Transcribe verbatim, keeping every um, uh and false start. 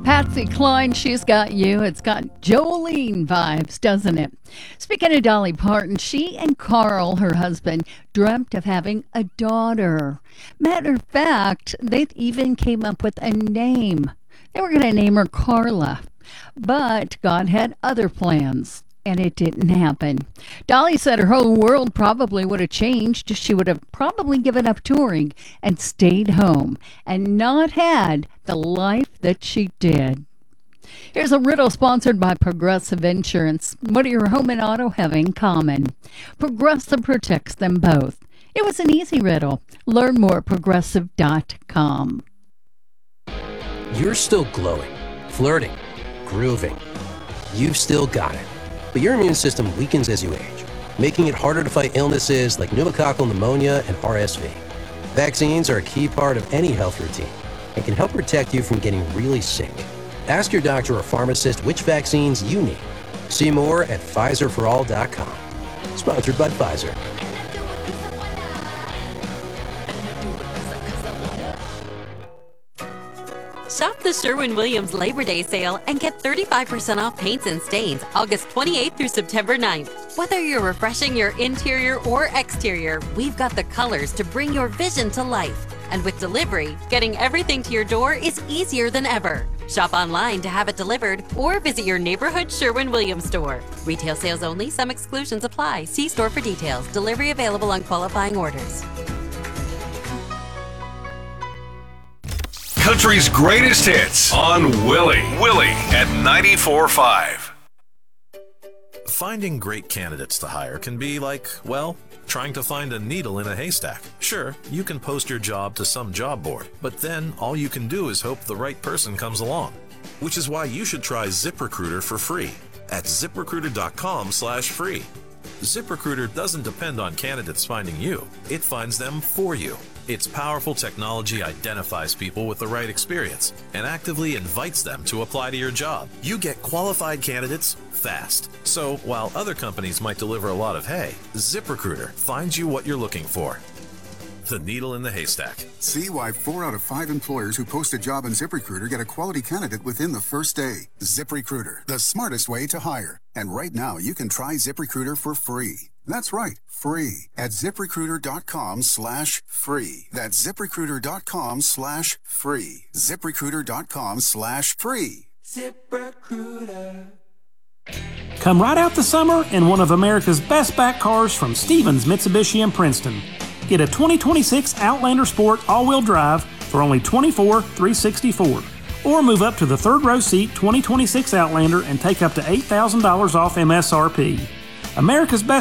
Patsy Cline, She's Got You. It's got Jolene vibes, doesn't it? Speaking of Dolly Parton, she and Carl, her husband, dreamt of having a daughter. Matter of fact, they even came up with a name. They were going to name her Carla. But God had other plans, and it didn't happen. Dolly said her whole world probably would have changed. She would have probably given up touring and stayed home and not had the life that she did. Here's a riddle sponsored by Progressive Insurance. What do your home and auto have in common? Progressive protects them both. It was an easy riddle. Learn more at progressive dot com. You're still glowing, flirting, grooving. You've still got it. But your immune system weakens as you age, making it harder to fight illnesses like pneumococcal pneumonia and R S V. Vaccines are a key part of any health routine and can help protect you from getting really sick. Ask your doctor or pharmacist which vaccines you need. See more at Pfizer for all dot com. Sponsored by Pfizer. Shop the Sherwin-Williams Labor Day sale and get thirty-five percent off paints and stains August twenty-eighth through September ninth. Whether you're refreshing your interior or exterior, we've got the colors to bring your vision to life. And with delivery, getting everything to your door is easier than ever. Shop online to have it delivered or visit your neighborhood Sherwin-Williams store. Retail sales only. Some exclusions apply. See store for details. Delivery available on qualifying orders. Country's greatest hits on Willie. Willie at ninety-four point five. Finding great candidates to hire can be like, well, trying to find a needle in a haystack. Sure, you can post your job to some job board, but then all you can do is hope the right person comes along. Which is why you should try ZipRecruiter for free at ZipRecruiter.com slash free. ZipRecruiter doesn't depend on candidates finding you. It finds them for you. Its powerful technology identifies people with the right experience and actively invites them to apply to your job. You get qualified candidates fast. So while other companies might deliver a lot of hay, ZipRecruiter finds you what you're looking for. The needle in the haystack. See why four out of five employers who post a job on ZipRecruiter get a quality candidate within the first day. ZipRecruiter, the smartest way to hire. And right now, you can try ZipRecruiter for free. That's right, free at ZipRecruiter.com slash free. That's ZipRecruiter.com slash free. ZipRecruiter.com slash free. ZipRecruiter. Come right out the summer in one of America's best back cars from Stevens Mitsubishi in Princeton. Get a twenty twenty-six Outlander Sport all-wheel drive for only twenty-four thousand three hundred sixty-four dollars. Or move up to the third row seat twenty twenty-six Outlander and take up to eight thousand dollars off M S R P. America's best